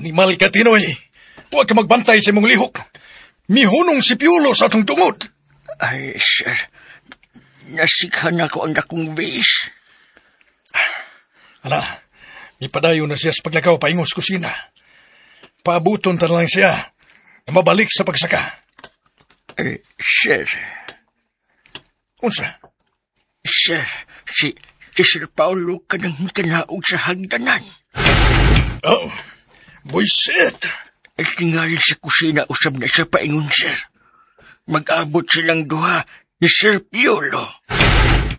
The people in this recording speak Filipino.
Animal ka, Tinoy. Huwag ka magbantay sa imong lihok. Mihunong si Piolo sa atong tungod. Ay, sir. Nasikhan ako ang dakong vase. Ana, ipadayo na siya sa paglakaw paingos kusina. Paabuton ta lang siya na mabalik sa pagsaka. Sir. Unsa? Sir, si Sir Paulo kanang kanaog sa hagdanan. Oh, buisit. Ay tingali sa kusina usab na siya paingon, sir. Mag-abot silang duha ni Sir Piolo.